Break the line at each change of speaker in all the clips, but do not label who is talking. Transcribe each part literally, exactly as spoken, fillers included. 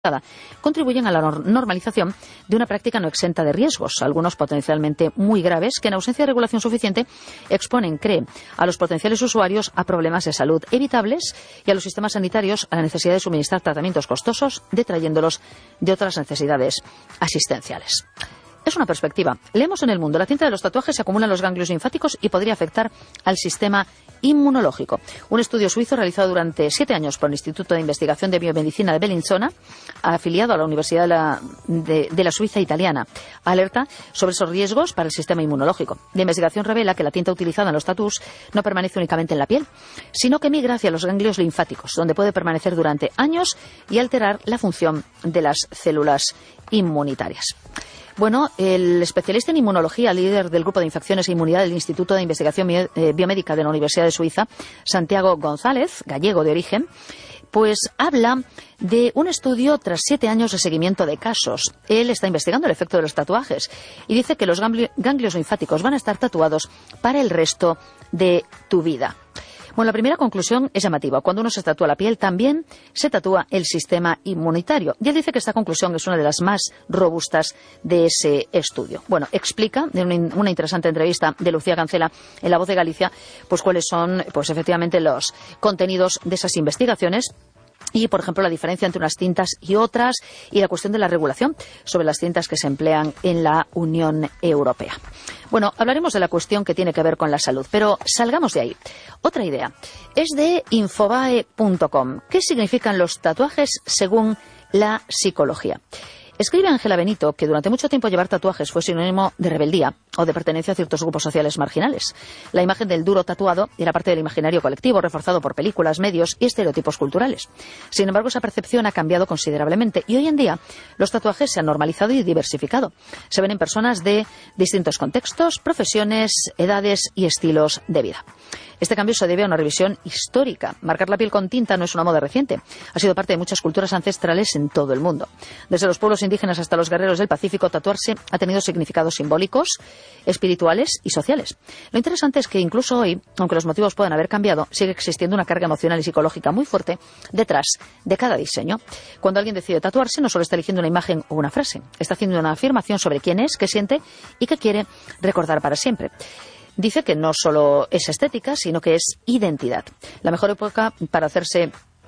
contribuyen a la normalización de una práctica no exenta de riesgos, algunos potencialmente muy graves, que en ausencia de regulación suficiente exponen, cree, a los potenciales usuarios a problemas de salud evitables y a los sistemas sanitarios a la necesidad de suministrar tratamientos costosos, detrayéndolos de otras necesidades asistenciales. Es una perspectiva. Leemos en El Mundo: la tinta de los tatuajes se acumula en los ganglios linfáticos y podría afectar al sistema inmunológico. Un estudio suizo realizado durante siete años por el Instituto de Investigación de Biomedicina de Bellinzona, afiliado a la Universidad de la, de, de la Suiza italiana, alerta sobre esos riesgos para el sistema inmunológico. La investigación revela que la tinta utilizada en los tatús no permanece únicamente en la piel, sino que migra hacia los ganglios linfáticos, donde puede permanecer durante años y alterar la función de las células inmunitarias. Bueno, el especialista en inmunología, líder del Grupo de Infecciones e Inmunidad del Instituto de Investigación Biomédica de la Universidad de Suiza, Santiago González, gallego de origen, pues habla de un estudio tras siete años de seguimiento de casos. Él está investigando el efecto de los tatuajes y dice que los ganglios linfáticos van a estar tatuados para el resto de tu vida. Bueno, la primera conclusión es llamativa. Cuando uno se tatúa la piel, también se tatúa el sistema inmunitario. Y él dice que esta conclusión es una de las más robustas de ese estudio. Bueno, explica en una interesante entrevista de Lucía Cancela en La Voz de Galicia, pues cuáles son, pues efectivamente, los contenidos de esas investigaciones. Y, por ejemplo, la diferencia entre unas tintas y otras y la cuestión de la regulación sobre las tintas que se emplean en la Unión Europea. Bueno, hablaremos de la cuestión que tiene que ver con la salud, pero salgamos de ahí. Otra idea es de Infobae punto com. ¿Qué significan los tatuajes según la psicología? Escribe Ángela Benito que durante mucho tiempo llevar tatuajes fue sinónimo de rebeldía o de pertenencia a ciertos grupos sociales marginales. La imagen del duro tatuado era parte del imaginario colectivo, reforzado por películas, medios y estereotipos culturales. Sin embargo, esa percepción ha cambiado considerablemente y hoy en día los tatuajes se han normalizado y diversificado. Se ven en personas de distintos contextos, profesiones, edades y estilos de vida. Este cambio se debe a una revisión histórica. Marcar la piel con tinta no es una moda reciente. Ha sido parte de muchas culturas ancestrales en todo el mundo. Desde los pueblos indígenas hasta los guerreros del Pacífico, tatuarse ha tenido significados simbólicos, espirituales y sociales. Lo interesante es que incluso hoy, aunque los motivos puedan haber cambiado, sigue existiendo una carga emocional y psicológica muy fuerte detrás de cada diseño. Cuando alguien decide tatuarse, no solo está eligiendo una imagen o una frase, está haciendo una afirmación sobre quién es, qué siente y qué quiere recordar para siempre. Dice que no solo es estética, sino que es identidad. La mejor época para hacerse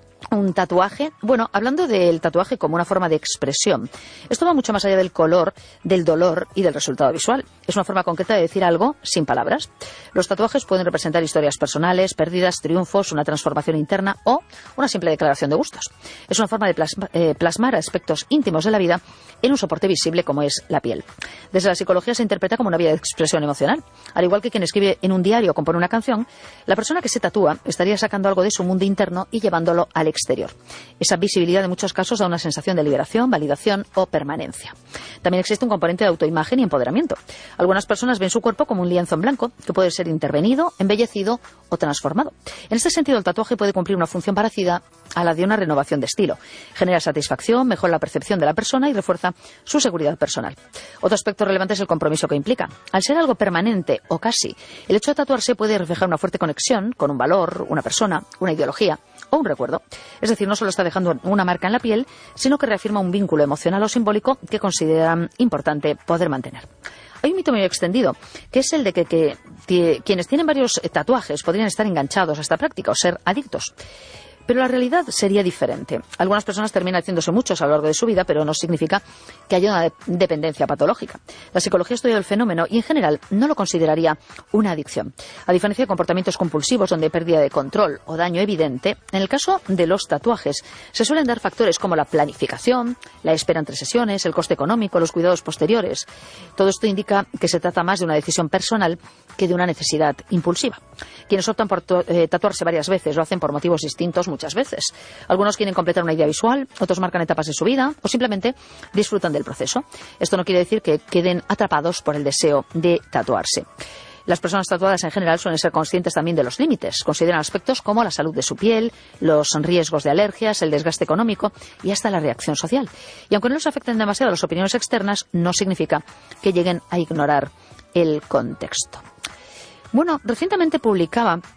un tatuaje, bueno, hablando del tatuaje como una forma de expresión, esto va mucho más allá del color, del dolor y del resultado visual. Es una forma concreta de decir algo sin palabras. Los tatuajes pueden representar historias personales, pérdidas, triunfos, una transformación interna o una simple declaración de gustos. Es una forma de plasma, eh, plasmar aspectos íntimos de la vida en un soporte visible como es la piel. Desde la psicología se interpreta como una vía de expresión emocional. Al igual que quien escribe en un diario o compone una canción, la persona que se tatúa estaría sacando algo de su mundo interno y llevándolo al exterior. Esa visibilidad en muchos casos da una sensación de liberación, validación o permanencia. También existe un componente de autoimagen y empoderamiento. Algunas personas ven su cuerpo como un lienzo en blanco que puede ser intervenido, embellecido o transformado. En este sentido, el tatuaje puede cumplir una función parecida a la de una renovación de estilo. Genera satisfacción, mejora la percepción de la persona y refuerza su seguridad personal. Otro aspecto relevante es el compromiso que implica. Al ser algo permanente o casi, el hecho de tatuarse puede reflejar una fuerte conexión con un valor, una persona, una ideología o un recuerdo. Es decir, no solo está dejando una marca en la piel, sino que reafirma un vínculo emocional o simbólico que consideran importante poder mantener. Hay un mito muy extendido, que es el de que, que, que quienes tienen varios tatuajes podrían estar enganchados a esta práctica o ser adictos. Pero la realidad sería diferente. Algunas personas terminan haciéndose muchos a lo largo de su vida, pero no significa que haya una de- dependencia patológica. La psicología estudia el fenómeno y, en general, no lo consideraría una adicción. A diferencia de comportamientos compulsivos donde hay pérdida de control o daño evidente, en el caso de los tatuajes se suelen dar factores como la planificación, la espera entre sesiones, el coste económico, los cuidados posteriores. Todo esto indica que se trata más de una decisión personal que de una necesidad impulsiva. Quienes optan por tu- eh, tatuarse varias veces lo hacen por motivos distintos muchas veces. Algunos quieren completar una idea visual, otros marcan etapas de su vida o simplemente disfrutan del proceso. Esto no quiere decir que queden atrapados por el deseo de tatuarse. Las personas tatuadas en general suelen ser conscientes también de los límites. Consideran aspectos como la salud de su piel, los riesgos de alergias, el desgaste económico y hasta la reacción social. Y aunque no les afecten demasiado las opiniones externas, no significa que lleguen a ignorar el contexto. Bueno, recientemente publicaba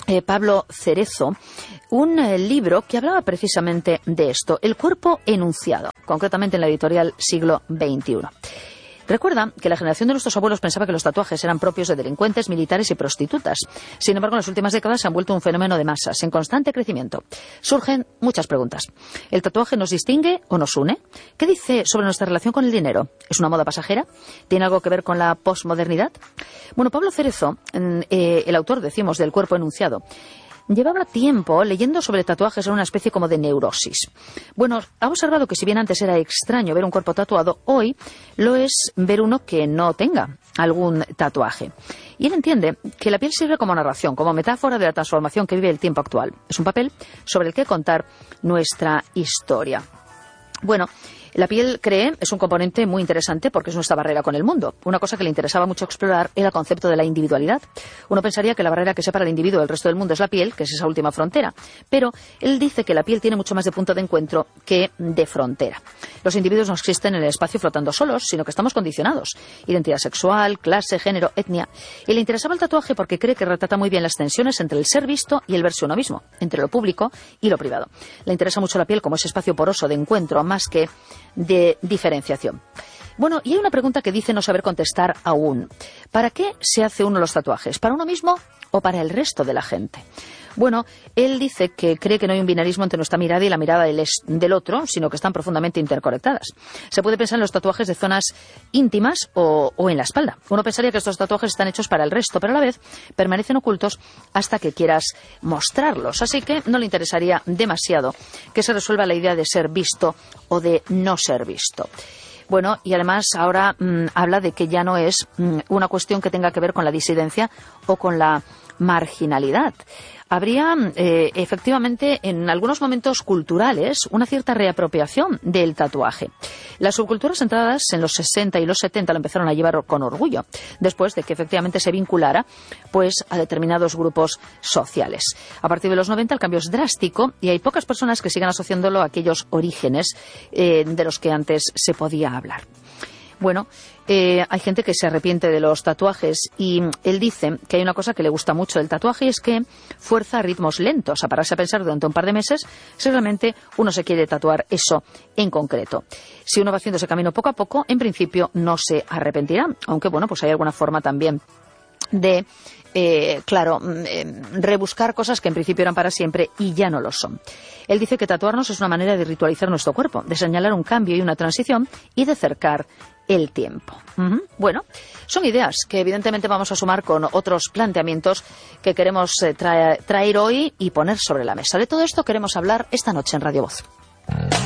eh, Pablo Cerezo un eh, libro que hablaba precisamente de esto, El cuerpo enunciado, concretamente en la editorial Siglo veintiuno. Recuerda que la generación de nuestros abuelos pensaba que los tatuajes eran propios de delincuentes, militares y prostitutas. Sin embargo, en las últimas décadas se han vuelto un fenómeno de masas en constante crecimiento. Surgen muchas preguntas. ¿El tatuaje nos distingue o nos une? ¿Qué dice sobre nuestra relación con el dinero? ¿Es una moda pasajera? ¿Tiene algo que ver con la posmodernidad? Bueno, Pablo Cerezo, eh, el autor, decimos, del cuerpo enunciado, llevaba tiempo leyendo sobre tatuajes en una especie como de neurosis. Bueno, ha observado que si bien antes era extraño ver un cuerpo tatuado, hoy lo es ver uno que no tenga algún tatuaje. Y él entiende que la piel sirve como narración, como metáfora de la transformación que vive el tiempo actual. Es un papel sobre el que contar nuestra historia. Bueno, la piel, cree, es un componente muy interesante porque es nuestra barrera con el mundo. Una cosa que le interesaba mucho explorar era el concepto de la individualidad. Uno pensaría que la barrera que separa al individuo del resto del mundo es la piel, que es esa última frontera. Pero él dice que la piel tiene mucho más de punto de encuentro que de frontera. Los individuos no existen en el espacio flotando solos, sino que estamos condicionados. Identidad sexual, clase, género, etnia. Y le interesaba el tatuaje porque cree que retrata muy bien las tensiones entre el ser visto y el verse uno mismo, entre lo público y lo privado. Le interesa mucho la piel como ese espacio poroso de encuentro, más que de diferenciación. Bueno, y hay una pregunta que dice no saber contestar aún. ¿Para qué se hace uno los tatuajes? ¿Para uno mismo o para el resto de la gente? Bueno, él dice que cree que no hay un binarismo entre nuestra mirada y la mirada del, del otro, sino que están profundamente interconectadas. Se puede pensar en los tatuajes de zonas íntimas o, o en la espalda. Uno pensaría que estos tatuajes están hechos para el resto, pero a la vez permanecen ocultos hasta que quieras mostrarlos. Así que no le interesaría demasiado que se resuelva la idea de ser visto o de no ser visto. Bueno, y además ahora mmm, habla de que ya no es mmm, una cuestión que tenga que ver con la disidencia o con la marginalidad. Habría, eh, efectivamente, en algunos momentos culturales, una cierta reapropiación del tatuaje. Las subculturas entradas en los sesenta y los setenta lo empezaron a llevar con orgullo, después de que efectivamente se vinculara pues, a determinados grupos sociales. A partir de los noventa el cambio es drástico y hay pocas personas que sigan asociándolo a aquellos orígenes eh, de los que antes se podía hablar. Bueno, eh, hay gente que se arrepiente de los tatuajes y él dice que hay una cosa que le gusta mucho del tatuaje y es que fuerza ritmos lentos, a pararse a pensar durante un par de meses si realmente uno se quiere tatuar eso en concreto. Si uno va haciendo ese camino poco a poco, en principio no se arrepentirá, aunque bueno, pues hay alguna forma también de, eh, claro, eh, rebuscar cosas que en principio eran para siempre y ya no lo son. Él dice que tatuarnos es una manera de ritualizar nuestro cuerpo, de señalar un cambio y una transición y de cercar el tiempo. Uh-huh. Bueno, son ideas que evidentemente vamos a sumar con otros planteamientos que queremos eh, traer, traer hoy y poner sobre la mesa. De todo esto queremos hablar esta noche en Radio Voz.